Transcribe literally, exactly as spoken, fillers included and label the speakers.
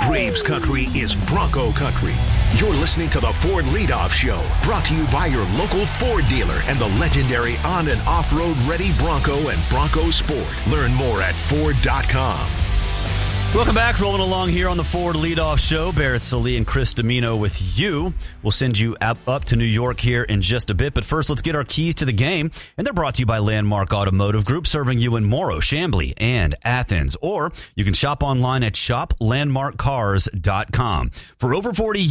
Speaker 1: Braves country is Bronco country. You're listening to the Ford Leadoff Show, brought to you by your local Ford dealer and the legendary on- and off-road ready Bronco and Bronco Sport. Learn more at Ford dot com.
Speaker 2: Welcome back. Rolling along here on the Ford Leadoff Show. Barrett Sallee and Chris Domino with you. We'll send you up, up to New York here in just a bit. But first, let's get our keys to the game. And they're brought to you by Landmark Automotive Group, serving you in Morrow, Chamblee, and Athens. Or you can shop online at shop landmark cars dot com. For over forty